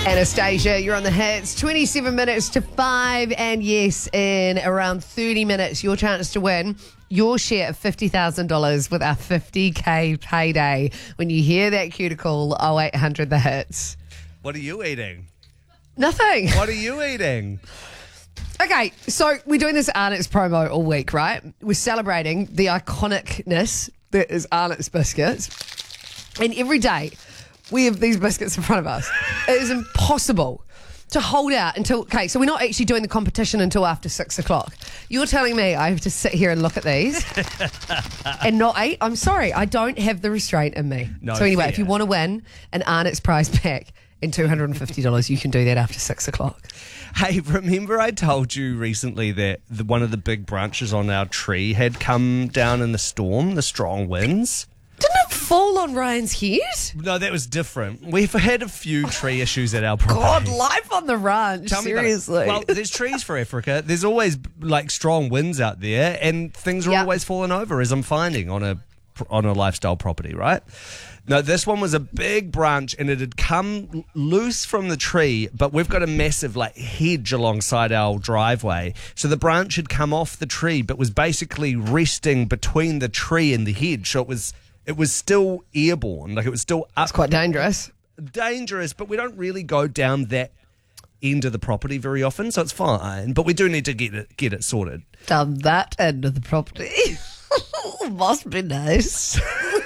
Anastasia, you're on the hits. 27 minutes to 5, and yes, in around 30 minutes, your chance to win your share of $50,000 with our 50K payday. When you hear that cuticle, 0800 the hits. What are you eating? Nothing. What are you eating? Okay, so we're doing this Arnott's promo all week, right? We're celebrating the iconicness that is Arnott's biscuits. And every day we have these biscuits in front of us. It is impossible to hold out until... Okay, so we're not actually doing the competition until after 6 o'clock. You're telling me I have to sit here and look at these and not eat? I'm sorry, I don't have the restraint in me. No, so anyway, fair. if you want to win an Arnott's prize pack and $250, you can do that after 6 o'clock. Hey, remember I told you recently that one of the big branches on our tree had come down in the storm, the strong winds? Didn't it fall on Ryan's head? No, that was different. We've had a few tree issues at our property. God, life on the ranch, Tell me about it. seriously. Well, there's trees for Africa. There's always like strong winds out there, and things are Yep. always falling over, as I'm finding on a lifestyle property, right? No, this one was a big branch, and it had come loose from the tree, but we've got a massive like hedge alongside our driveway. So the branch had come off the tree, but was basically resting between the tree and the hedge. So it was still airborne, like it was still up. It's quite dangerous. Dangerous, but we don't really go down that end of the property very often, so it's fine. But we do need to get it sorted. Down that end of the property. Must be nice.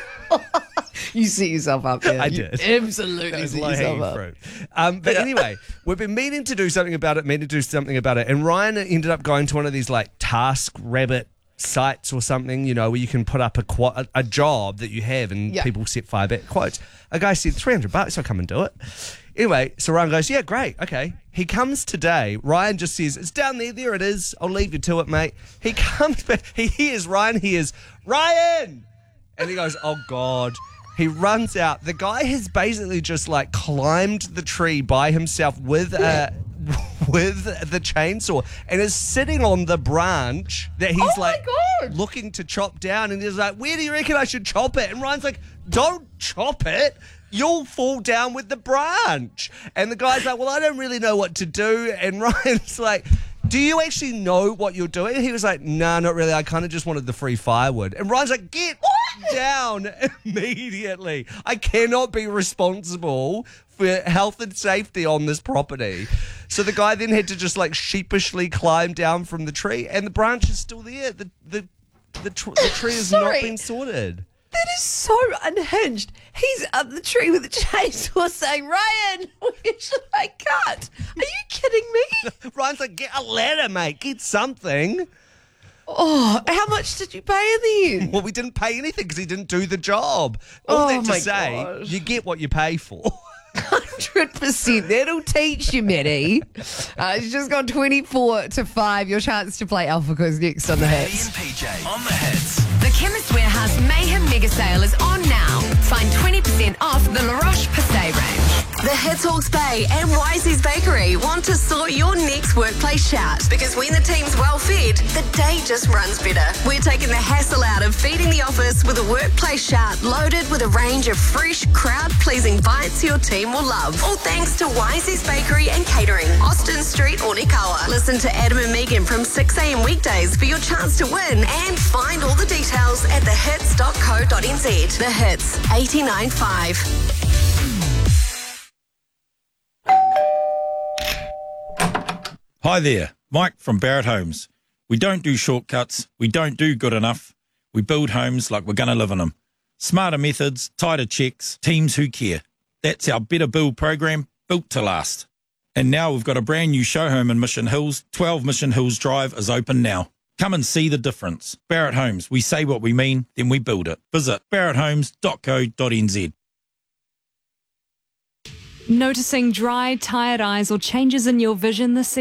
You set yourself up there. I did. You absolutely That was set yourself low-hanging up. fruit. But anyway, we've been meaning to do something about it, and Ryan ended up going to one of these like Task Rabbit sites or something, you know, where you can put up a job that you have and Yeah. people set $5 quotes. A guy said $300, I'll come and do it. Anyway, so Ryan goes, yeah, great, okay. He comes today. Ryan just says, it's down there it is. I'll leave you to it, mate. He comes back, he hears, Ryan, and he goes, oh God. He runs out. The guy has basically just like climbed the tree by himself with the chainsaw and is sitting on the branch that he's looking to chop down, and he's like, where do you reckon I should chop it? And Ryan's like, don't chop it. You'll fall down with the branch. And the guy's like, well, I don't really know what to do. And Ryan's like, do you actually know what you're doing? And he was like, no, not really. I kind of just wanted the free firewood. And Ryan's like, get down immediately. I cannot be responsible for health and safety on this property. So the guy then had to just like sheepishly climb down from the tree, and the branch is still there. The tree has not Sorry. been sorted. That is so unhinged. He's up the tree with a chainsaw saying, Ryan, where should I cut? Are you kidding me? Ryan's like, get a ladder, mate. Get something. Oh, how much did you pay in the end? Well, we didn't pay anything because he didn't do the job. All that to my say, gosh. you get what you pay for. 100%. That'll teach you, Matty. It's just gone 24 to 5. Your chance to play Alpha Quiz next on the hits. and PJ on the hits. The Chemist Warehouse Mayhem Mega Sale is on now. Find 20% off the La Roche-Posay range. The Hits Hawke's Bay and Wisey's Bakery want to sort your next workplace shout, because when the team's well fed, the day just runs better. We're taking the hassle out of feeding the office with a workplace shout loaded with a range of fresh, crowd-pleasing bites your team will love. All thanks to Wisey's Bakery and Catering, Austin Street, Onikawa. Listen to Adam and Megan from 6 a.m. weekdays for your chance to win, and find all the details at thehits.co.nz. The Hits, 89.5. Hi there, Mike from Barrett Homes. We don't do shortcuts. We don't do good enough. We build homes like we're going to live in them. Smarter methods, tighter checks, teams who care. That's our Better Build program, built to last. And now we've got a brand new show home in Mission Hills. 12 Mission Hills Drive is open now. Come and see the difference. Barrett Homes, we say what we mean, then we build it. Visit barretthomes.co.nz. Noticing dry, tired eyes or changes in your vision this season?